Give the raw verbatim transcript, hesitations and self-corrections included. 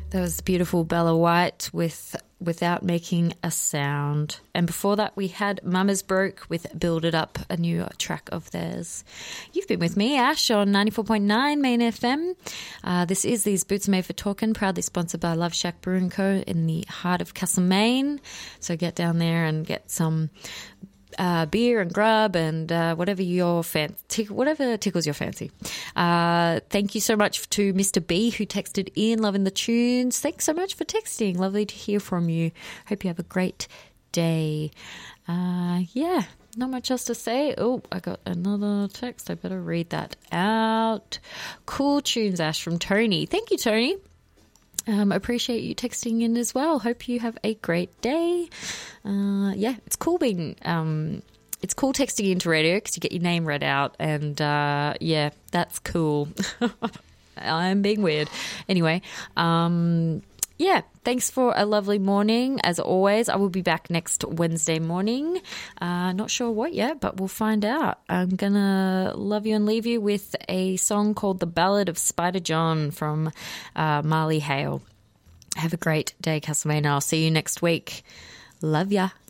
That was beautiful Bella White with Without Making a Sound. And before that we had Mama's Broke with Build It Up, a new track of theirs. You've been with me, Ash, on ninety-four point nine Main F M. Uh, this is These Boots Are Made for Talking, proudly sponsored by Love Shack Brewing Co. in the heart of Castlemaine. So get down there and get some Uh, beer and grub and uh, whatever your fan, tick, whatever tickles your fancy. Uh, thank you so much to Mister B who texted in, loving the tunes. Thanks so much for texting. Lovely to hear from you. Hope you have a great day. Uh, yeah, not much else to say. Oh, I got another text. I better read that out. Cool tunes, Ash, from Tony. Thank you, Tony. Um, appreciate you texting in as well. Hope you have a great day. Uh, yeah, it's cool being, um, it's cool texting into radio because you get your name read out, and uh, yeah, that's cool. I'm being weird. Anyway, um, yeah, thanks for a lovely morning. As always, I will be back next Wednesday morning. Uh, not sure what yet, but we'll find out. I'm going to love you and leave you with a song called The Ballad of Spider John from uh, Marley Hale. Have a great day, Castlemaine. I'll see you next week. Love ya.